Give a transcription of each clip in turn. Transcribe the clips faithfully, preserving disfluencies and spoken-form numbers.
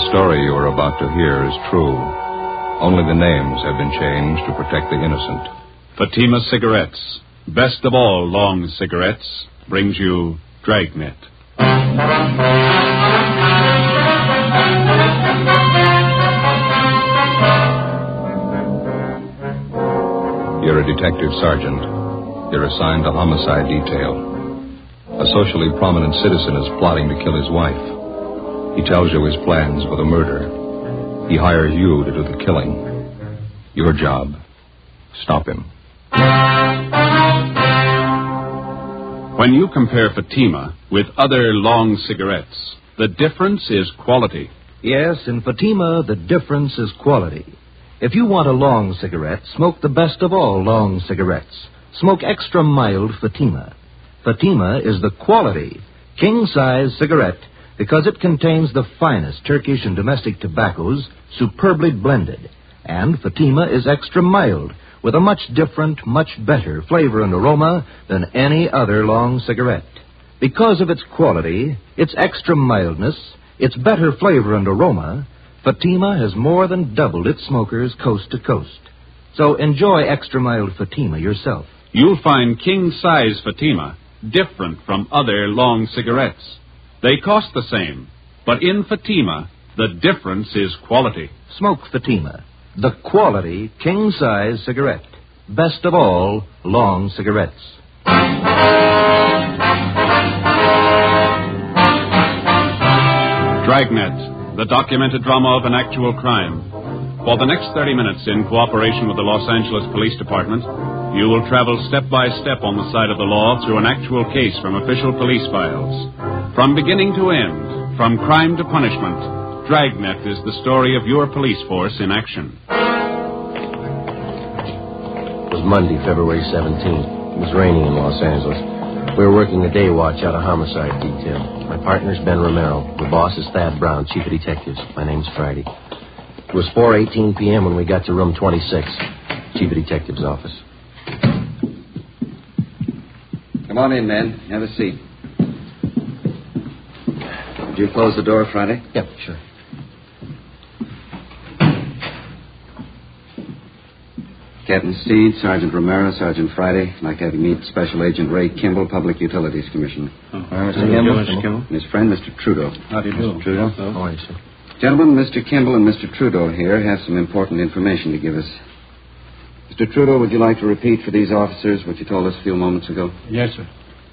The story you are about to hear is true. Only the names have been changed to protect the innocent. Fatima Cigarettes, best of all long cigarettes, brings you Dragnet. You're a detective sergeant. You're assigned to homicide detail. A socially prominent citizen is plotting to kill his wife. He tells you his plans for the murder. He hires you to do the killing. Your job, stop him. When you compare Fatima with other long cigarettes, the difference is quality. Yes, in Fatima, the difference is quality. If you want a long cigarette, smoke the best of all long cigarettes. Smoke extra mild Fatima. Fatima is the quality, king-size cigarette because it contains the finest Turkish and domestic tobaccos superbly blended. And Fatima is extra mild with a much different, much better flavor and aroma than any other long cigarette. Because of its quality, its extra mildness, its better flavor and aroma, Fatima has more than doubled its smokers coast to coast. So enjoy extra mild Fatima yourself. You'll find king-size Fatima different from other long cigarettes. They cost the same, but in Fatima, the difference is quality. Smoke Fatima, the quality king-size cigarette. Best of all long cigarettes. Dragnet, the documented drama of an actual crime. For the next thirty minutes, in cooperation with the Los Angeles Police Department, you will travel step by step on the side of the law through an actual case from official police files. From beginning to end, from crime to punishment, Dragnet is the story of your police force in action. It was Monday, February seventeenth. It was raining in Los Angeles. We were working the day watch out of homicide detail. My partner's Ben Romero. The boss is Thad Brown, chief of detectives. My name's Friday. It was four eighteen p.m. when we got to room twenty-six, chief of detectives' office. Come on in, man. Have a seat. Did you close the door, Friday? Yep, sure. Captain Steed, Sergeant Romero, Sergeant Friday. I'd like to have you meet Special Agent Ray Kimball, Public Utilities Commissioner. Oh, Mister Kimball. Mister Kimball. And his friend, Mister Trudeau. How do you do? Mister Trudeau. Oh, how are you, sir? Gentlemen, Mister Kimball and Mister Trudeau here have some important information to give us. Mister Trudeau, would you like to repeat for these officers what you told us a few moments ago? Yes, sir.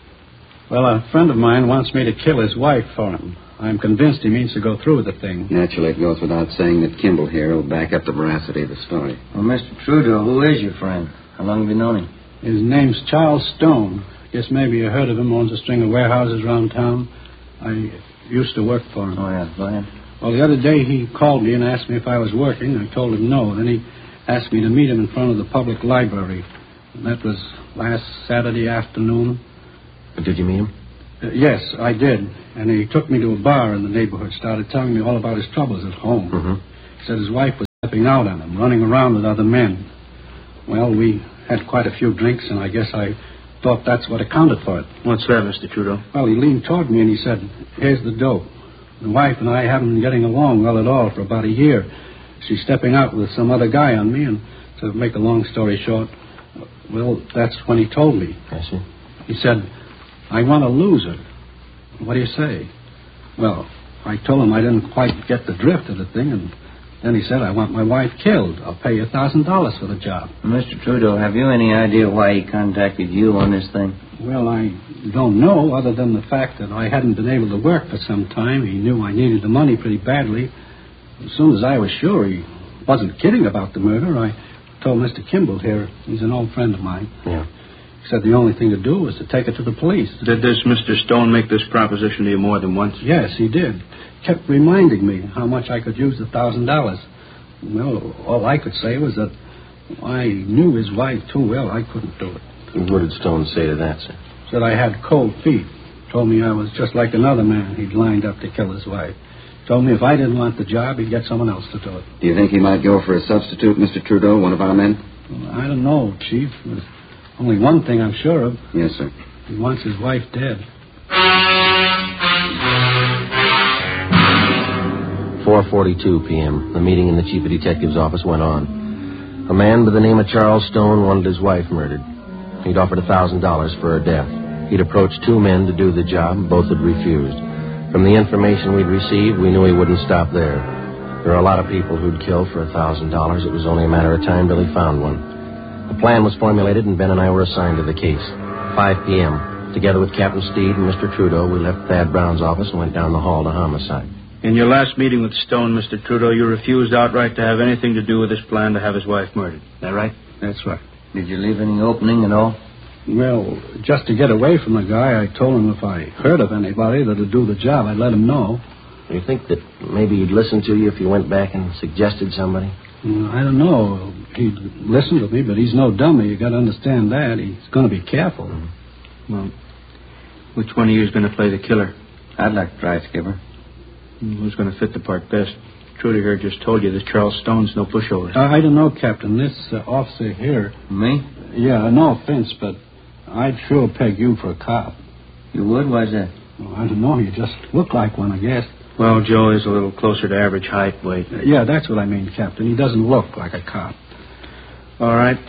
Well, a friend of mine wants me to kill his wife for him. I'm convinced he means to go through with the thing. Naturally, it goes without saying that Kimball here will back up the veracity of the story. Well, Mister Trudeau, who is your friend? How long have you known him? His name's Charles Stone. Guess maybe you heard of him. Owns a string of warehouses around town. I used to work for him. Oh, yeah. Go ahead. Well, the other day he called me and asked me if I was working. I told him no. Then he asked me to meet him in front of the public library. And that was last Saturday afternoon. Did you meet him? Uh, yes, I did. And he took me to a bar in the neighborhood, started telling me all about his troubles at home. Mm-hmm. He said his wife was stepping out on him, running around with other men. Well, we had quite a few drinks, and I guess I thought that's what accounted for it. What's that, Mister Trudeau? Well, he leaned toward me and he said, here's the dope. The wife and I haven't been getting along well at all for about a year. She's stepping out with some other guy on me, and to make a long story short, well, that's when he told me. I see. He said, I want to lose her. What do you say? Well, I told him I didn't quite get the drift of the thing, and then he said, I want my wife killed. I'll pay you a thousand dollars for the job. Mister Trudeau, have you any idea why he contacted you on this thing? Well, I don't know, other than the fact that I hadn't been able to work for some time. He knew I needed the money pretty badly. As soon as I was sure he wasn't kidding about the murder, I told Mister Kimball here, he's an old friend of mine. Yeah. He said the only thing to do was to take it to the police. Did this Mister Stone make this proposition to you more than once? Yes, he did. Kept reminding me how much I could use the thousand dollars. Well, all I could say was that I knew his wife too well. I couldn't do it. What did Stone say to that, sir? Said I had cold feet. Told me I was just like another man he'd lined up to kill his wife. Told me if I didn't want the job, he'd get someone else to do it. Do you think he might go for a substitute, Mister Trudeau, one of our men? Well, I don't know, Chief. There's only one thing I'm sure of. Yes, sir. He wants his wife dead. four forty-two p.m., the meeting in the chief of detective's office went on. A man by the name of Charles Stone wanted his wife murdered. He'd offered one thousand dollars for her death. He'd approached two men to do the job. Both had refused. From the information we'd received, we knew he wouldn't stop there. There are a lot of people who'd kill for one thousand dollars. It was only a matter of time till he found one. The plan was formulated, and Ben and I were assigned to the case. five p.m. Together with Captain Steed and Mister Trudeau, we left Thad Brown's office and went down the hall to homicide. In your last meeting with Stone, Mister Trudeau, you refused outright to have anything to do with his plan to have his wife murdered. Is that right? That's right. Did you leave any opening at all? Well, just to get away from the guy, I told him if I heard of anybody that'd do the job, I'd let him know. You think that maybe he'd listen to you if you went back and suggested somebody? Mm, I don't know. He'd listen to me, but he's no dummy. You got to understand that. He's going to be careful. Mm-hmm. Well, which one of you is going to play the killer? I'd like to try, Skipper. Who's going to fit the part best? Trudy here just told you that Charles Stone's no pushover. Uh, I don't know, Captain. This uh, officer here... Me? Yeah, no offense, but I'd sure peg you for a cop. You would? Why's that? Well, I don't know. You just look like one, I guess. Well, Joe is a little closer to average height, weight. Uh, yeah, that's what I mean, Captain. He doesn't look like a cop. All right.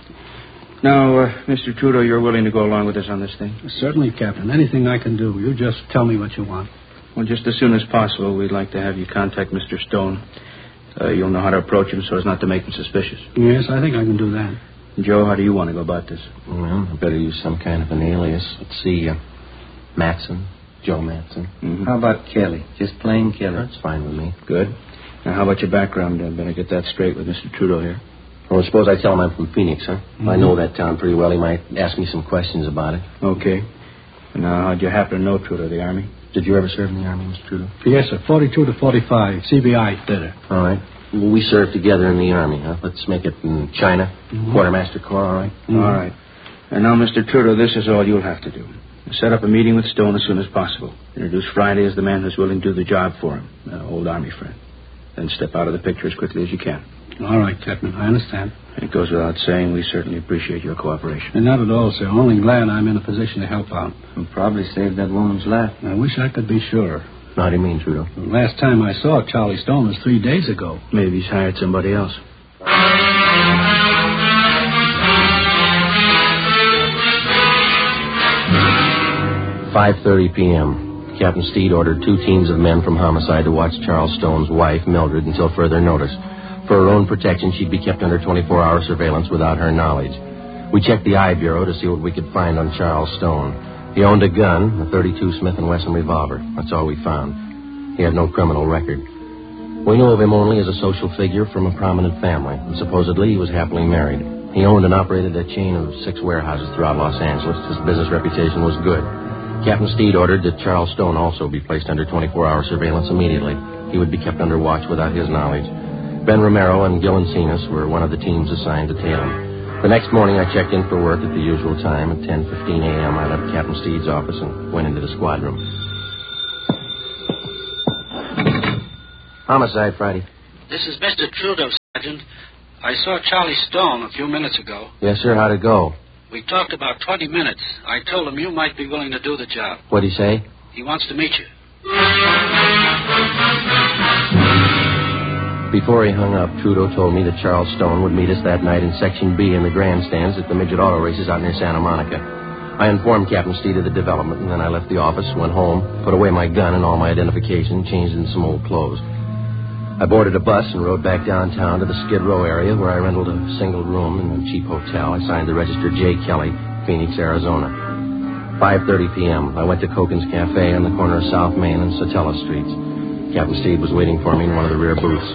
Now, uh, Mister Trudeau, you're willing to go along with us on this thing? Certainly, Captain. Anything I can do. You just tell me what you want. Well, just as soon as possible, we'd like to have you contact Mister Stone. Uh, you'll know how to approach him so as not to make him suspicious. Yes, I think I can do that. Joe, how do you want to go about this? Well, I better use some kind of an alias. Let's see, uh, Matson, Joe Matson. Mm-hmm. How about Kelly? Just plain Kelly? That's fine with me. Good. Now, how about your background? I better get that straight with Mister Trudeau here. Well, suppose I tell him I'm from Phoenix, huh? Mm-hmm. I know that town pretty well. He might ask me some questions about it. Okay. And now, how'd you happen to know Trudeau, the Army? Did you ever serve in the Army, Mister Trudeau? Yes, sir. forty-two to forty-five. C B I did it. All right. Well, we served together in the Army, huh? Let's make it in China. Mm-hmm. Quartermaster Corps, all right? Mm-hmm. All right. And now, Mister Trudeau, this is all you'll have to do. Set up a meeting with Stone as soon as possible. Introduce Friday as the man who's willing to do the job for him, an old Army friend. Then step out of the picture as quickly as you can. All right, Captain. I understand. It goes without saying, we certainly appreciate your cooperation. And not at all, sir. Only glad I'm in a position to help out. You'll probably save that woman's life. I wish I could be sure. How do you mean, Trudeau? The last time I saw Charlie Stone was three days ago. Maybe he's hired somebody else. five thirty p.m. Captain Steed ordered two teams of men from homicide to watch Charles Stone's wife, Mildred, until further notice. For her own protection, she'd be kept under twenty-four hour surveillance without her knowledge. We checked the I Bureau to see what we could find on Charles Stone. He owned a gun, a thirty-two Smith and Wesson revolver. That's all we found. He had no criminal record. We knew of him only as a social figure from a prominent family, and supposedly he was happily married. He owned and operated a chain of six warehouses throughout Los Angeles. His business reputation was good. Captain Steed ordered that Charles Stone also be placed under twenty-four hour surveillance immediately. He would be kept under watch without his knowledge. Ben Romero and Gil Encinas were one of the teams assigned to tail him. The next morning, I checked in for work at the usual time. At ten fifteen a.m., I left Captain Steed's office and went into the squad room. Homicide, Friday. This is Mister Trudeau, Sergeant. I saw Charlie Stone a few minutes ago. Yes, sir. How'd it go? We talked about twenty minutes. I told him you might be willing to do the job. What'd he say? He wants to meet you. Before he hung up, Trudeau told me that Charles Stone would meet us that night in Section B in the grandstands at the midget auto races out near Santa Monica. I informed Captain Steed of the development, and then I left the office, went home, put away my gun and all my identification, changed into some old clothes. I boarded a bus and rode back downtown to the Skid Row area, where I rented a single room in a cheap hotel. I signed the register J. Kelly, Phoenix, Arizona. five thirty p.m. I went to Koken's Cafe on the corner of South Main and Sotelo Streets. Captain Steed was waiting for me in one of the rear booths.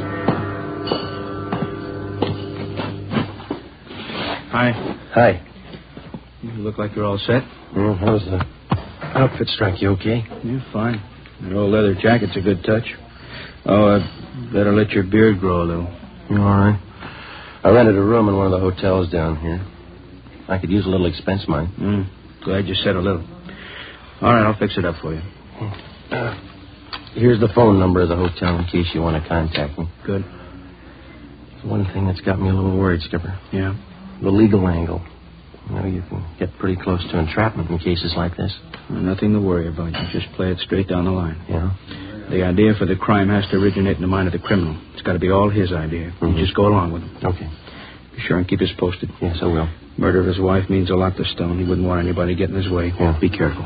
Hi. Hi. You look like you're all set. Mm, how's the outfit strike? You okay? You're fine. That old leather jacket's a good touch. Oh, I better let your beard grow a little. You all right? I rented a room in one of the hotels down here. I could use a little expense money. Mm, glad you said a little. All right, I'll fix it up for you. Uh, here's the phone number of the hotel in case you want to contact me. Good. One thing that's got me a little worried, Skipper. Yeah? The legal angle. You know, you can get pretty close to entrapment in cases like this. Well, nothing to worry about. You just play it straight down the line. Yeah? The idea for the crime has to originate in the mind of the criminal. It's got to be all his idea. Mm-hmm. You just go along with him. Okay. Be sure and keep us posted. Yes, I will. Murder of his wife means a lot to Stone. He wouldn't want anybody getting in his way. Yeah. Be careful.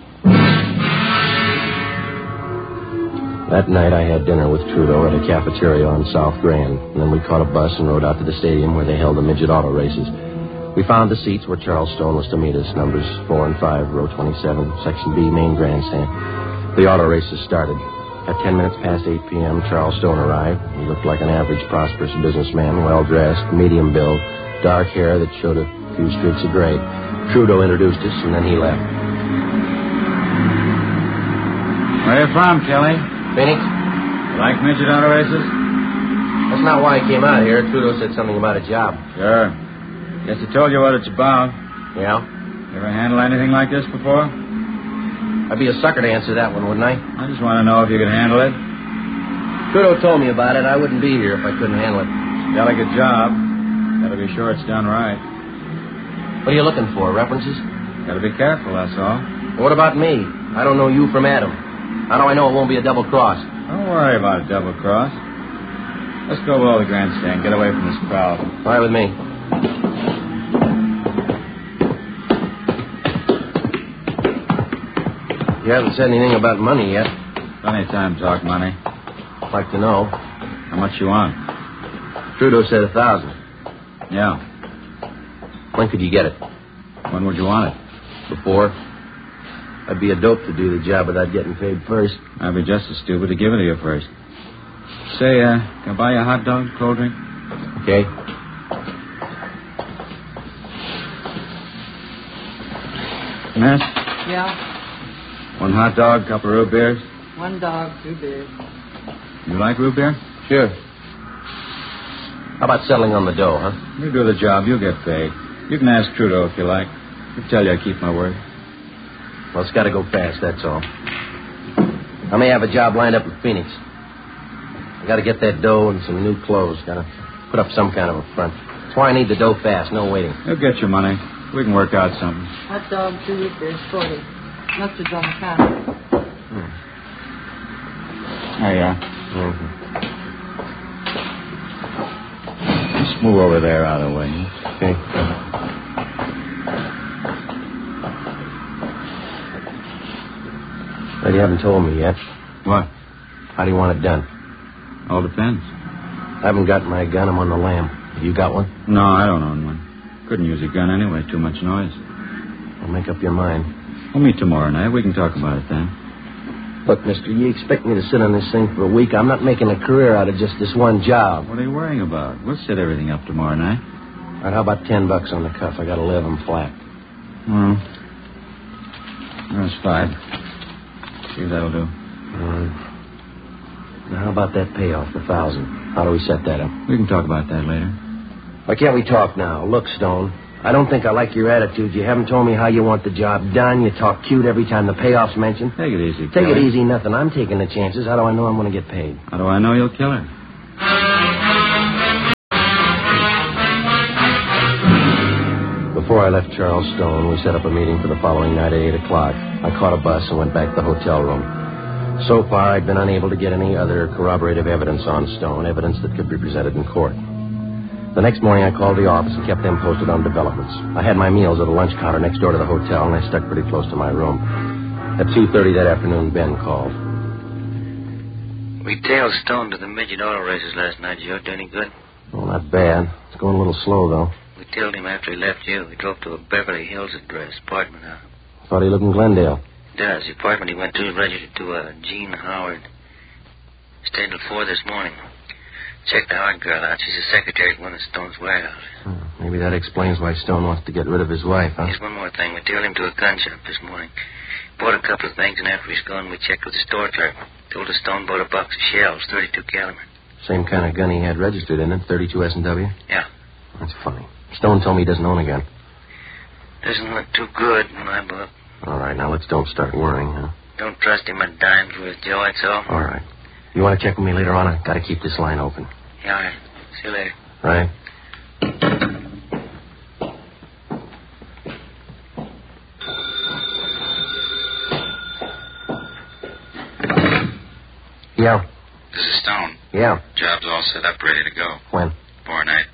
That night I had dinner with Trudeau at a cafeteria on South Grand, and then we caught a bus and rode out to the stadium where they held the midget auto races. We found the seats where Charles Stone was to meet us, numbers four and five, row twenty-seven, section B, main grandstand. The auto races started. At ten minutes past eight p.m., Charles Stone arrived. He looked like an average, prosperous businessman, well-dressed, medium build, dark hair that showed a few streaks of gray. Trudeau introduced us, and then he left. Where are you from, Kelly? Phoenix? You like midget auto races? That's not why I came out here. Trudeau said something about a job. Sure. Guess he told you what it's about. Yeah? You ever handle anything like this before? I'd be a sucker to answer that one, wouldn't I? I just want to know if you could handle it. Trudeau told me about it. I wouldn't be here if I couldn't handle it. Delicate job. Gotta be sure it's done right. What are you looking for, references? Gotta be careful, that's all. What about me? I don't know you from Adam. How do I know it won't be a double cross? Don't worry about a double cross. Let's go below the grandstand. Get away from this crowd. All right with me. You haven't said anything about money yet. Plenty of time to talk money. I'd like to know. How much you want? Trudeau said a thousand. Yeah. When could you get it? When would you want it? Before. I'd be a dope to do the job without getting paid first. I'd be just as stupid to give it to you first. Say, uh, can I buy you a hot dog, cold drink? Okay. Miss? Yeah. One hot dog, couple of root beers? One dog, two beers. You like root beer? Sure. How about settling on the dough, huh? You do the job, you'll get paid. You can ask Trudeau if you like. He'll tell you I keep my word. Well, it's got to go fast, that's all. I may have a job lined up in Phoenix. I got to get that dough and some new clothes. Got to put up some kind of a front. That's why I need the dough fast, no waiting. You'll get your money. We can work out something. Hot dog, two root beers, forty. Mustard's on the counter. Hmm. There you are. Mm-hmm. Just move over there out of the way. Okay. But you haven't told me yet. What? How do you want it done? All depends. I haven't got my gun. I'm on the lam. Have you got one? No, I don't own one. Couldn't use a gun anyway. Too much noise. Well, make up your mind. We'll meet tomorrow night. We can talk about it then. Look, mister, you expect me to sit on this thing for a week? I'm not making a career out of just this one job. What are you worrying about? We'll set everything up tomorrow night. All right, how about ten bucks on the cuff? I got to live. I'm flat. Hmm. That's five. See if that'll do. All right. Now, how about that payoff, the thousand? How do we set that up? We can talk about that later. Why can't we talk now? Look, Stone, I don't think I like your attitude. You haven't told me how you want the job done. You talk cute every time the payoff's mentioned. Take it easy, Take Kelly. it easy, nothing. I'm taking the chances. How do I know I'm going to get paid? How do I know you'll kill her? Before I left Charles Stone, we set up a meeting for the following night at eight o'clock. I caught a bus and went back to the hotel room. So far, I'd been unable to get any other corroborative evidence on Stone, evidence that could be presented in court. The next morning, I called the office and kept them posted on developments. I had my meals at a lunch counter next door to the hotel, and I stuck pretty close to my room. At two thirty that afternoon, Ben called. We tailed Stone to the midget auto races last night, Joe. Do any good? Well, not bad. It's going a little slow, though. We tailed him after he left you. We drove to a Beverly Hills address, apartment out. Thought he lived in Glendale. Does. The apartment he went to is registered to uh, Jean Howard. Stayed till four this morning. Checked the Howard girl out. She's a secretary at one of Stone's warehouses. Hmm, maybe that explains why Stone wants to get rid of his wife, huh? Here's one more thing. We tailed him to a gun shop this morning. Bought a couple of things, and after he's gone, we checked with the store clerk. Told us Stone bought a box of shells, thirty-two caliber. Same kind of gun he had registered in it, thirty-two S and W? Yeah. That's funny. Stone told me he doesn't own a gun. Doesn't look too good in my book. All right, now let's don't start worrying, huh? Don't trust him a dime for his Joe, that's all. All right. You want to check with me later on? I've got to keep this line open. Yeah, all right. See you later. Right. Yeah. This is Stone. Yeah. Job's all set up, ready to go. When? Tomorrow night.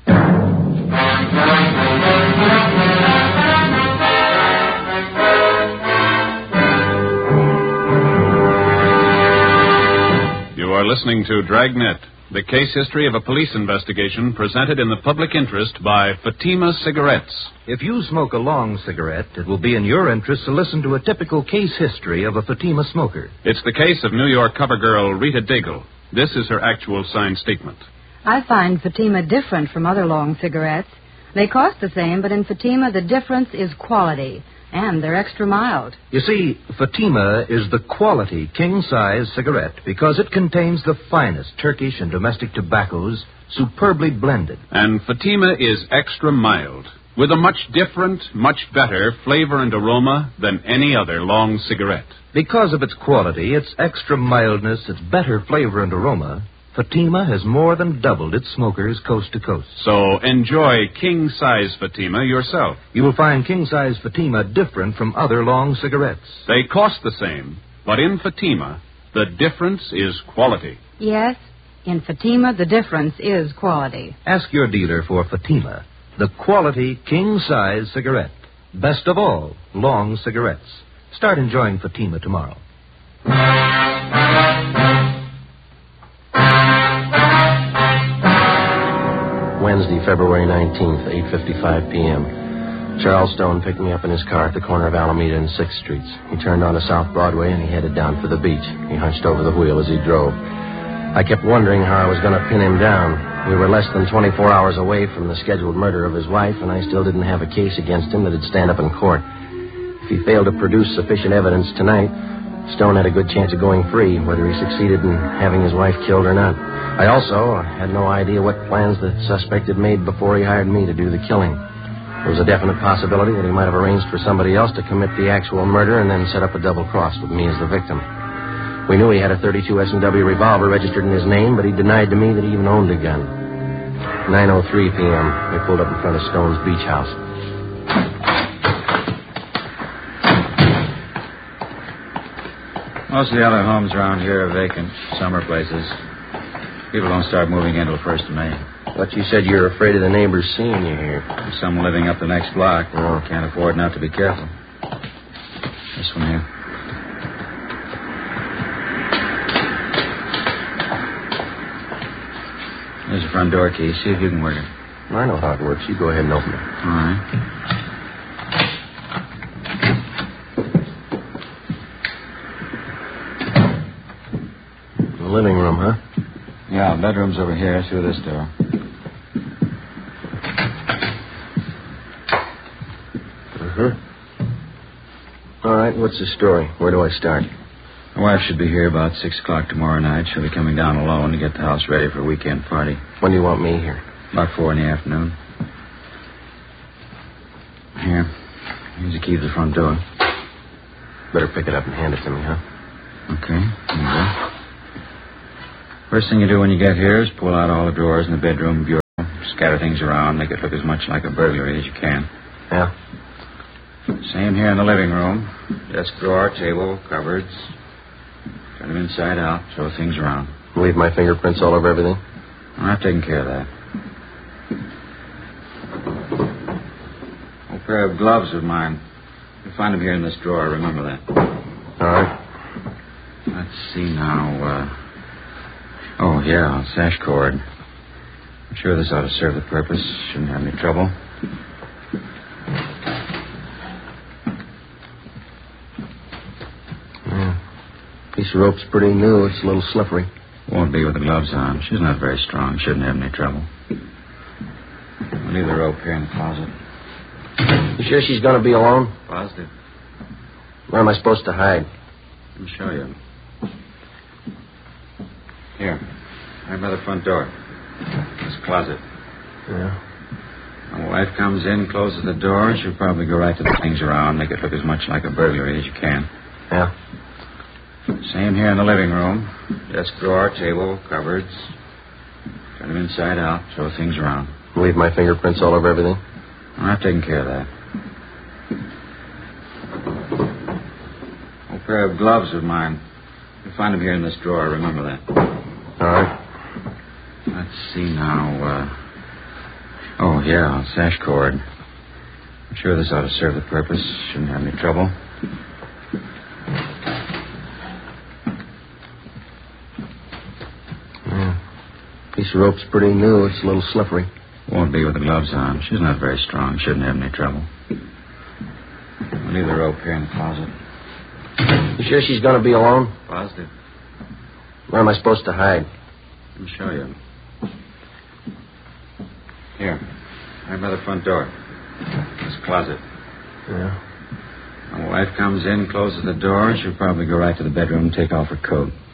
You are listening to Dragnet, the case history of a police investigation presented in the public interest by Fatima Cigarettes. If you smoke a long cigarette, it will be in your interest to listen to a typical case history of a Fatima smoker. It's the case of New York cover girl Rita Daigle. This is her actual signed statement. I find Fatima different from other long cigarettes. They cost the same, but in Fatima the difference is quality, and they're extra mild. You see, Fatima is the quality king-size cigarette because it contains the finest Turkish and domestic tobaccos superbly blended. And Fatima is extra mild, with a much different, much better flavor and aroma than any other long cigarette. Because of its quality, its extra mildness, its better flavor and aroma, Fatima has more than doubled its smokers coast to coast. So enjoy king-size Fatima yourself. You will find king-size Fatima different from other long cigarettes. They cost the same, but in Fatima, the difference is quality. Yes, in Fatima the difference is quality. Ask your dealer for Fatima, the quality king-size cigarette. Best of all, long cigarettes. Start enjoying Fatima tomorrow. Wednesday, February nineteenth, eight fifty-five p.m. Charles Stone picked me up in his car at the corner of Alameda and sixth Streets. He turned onto South Broadway and he headed down for the beach. He hunched over the wheel as he drove. I kept wondering how I was going to pin him down. We were less than twenty-four hours away from the scheduled murder of his wife, and I still didn't have a case against him that'd stand up in court. If he failed to produce sufficient evidence tonight, Stone had a good chance of going free, whether he succeeded in having his wife killed or not. I also had no idea what plans the suspect had made before he hired me to do the killing. There was a definite possibility that he might have arranged for somebody else to commit the actual murder and then set up a double cross with me as the victim. We knew he had a thirty-two S and W revolver registered in his name, but he denied to me that he even owned a gun. nine oh three p.m., we pulled up in front of Stone's beach house. Most of the other homes around here are vacant, summer places. People don't start moving in till first of May. But you said you're afraid of the neighbors seeing you here. There's some living up the next block. Oh. Can't afford not to be careful. This one here. There's the front door key. See if you can work it. I know how it works. You go ahead and open it. All right. The living room, huh? Yeah, bedroom's over here through this door. Uh-huh. All right, what's the story? Where do I start? My wife should be here about six o'clock tomorrow night. She'll be coming down alone to get the house ready for a weekend party. When do you want me here? About four in the afternoon. Here. Here's the key to the front door. Better pick it up and hand it to me, huh? Okay. Here you go. First thing you do when you get here is pull out all the drawers in the bedroom bureau, scatter things around, make it look as much like a burglary as you can. Yeah? Same here in the living room. Desk drawer, table, cupboards. Turn them inside out, throw things around. Leave my fingerprints all over everything? I've taken care of that. A pair of gloves of mine. You'll find them here in this drawer, remember that. All right. Let's see now, uh... Oh, yeah, sash cord. I'm sure this ought to serve the purpose. Shouldn't have any trouble. Yeah. Piece of rope's pretty new. It's a little slippery. Won't be with the gloves on. She's not very strong. Shouldn't have any trouble. I'll leave the rope here in the closet. You sure she's going to be alone? Positive. Where am I supposed to hide? Let me show you. Here. Right by the front door. This closet. Yeah. My wife comes in, closes the door. She'll probably go right to the things around, make it look as much like a burglary as you can. Yeah? Same here in the living room. Desk drawer, table, cupboards. Turn them inside out, throw things around. Leave my fingerprints all over everything? I've taken care of that. A pair of gloves of mine. You'll find them here in this drawer. Remember that. All right. Let's see now. Uh... Oh, yeah, sash cord. I'm sure this ought to serve the purpose. Shouldn't have any trouble. Yeah. Piece of rope's pretty new. It's a little slippery. Won't be with the gloves on. She's not very strong. Shouldn't have any trouble. We'll leave the rope here in the closet. You sure she's going to be alone? Positive. Where am I supposed to hide? Let me show you. Here. Right by the front door. This closet. Yeah. My wife comes in, closes the door. She'll probably go right to the bedroom and take off her coat.